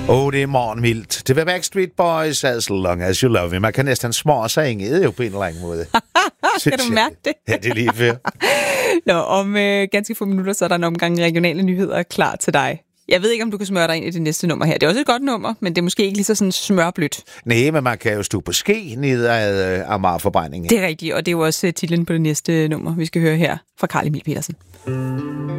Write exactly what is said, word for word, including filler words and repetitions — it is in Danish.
Åh, oh, det er morgenvildt. Det var Backstreet Boys, As Long As You Love Me. Man kan næsten små sig inget jo på en eller anden måde. Kan du mærke det? Ja, det er lige før. Nå, om øh, ganske få minutter, så er der en omgang regionale nyheder klar til dig. Jeg ved ikke, om du kan smøre dig ind i det næste nummer her. Det er også et godt nummer, men det er måske ikke lige så sådan smørblødt. Nej, men man kan jo stå på ski ned ad uh, Amagerforbrændingen. Det er rigtigt, og det er jo også uh, titlen på det næste nummer, vi skal høre her fra Carl Emil Petersen.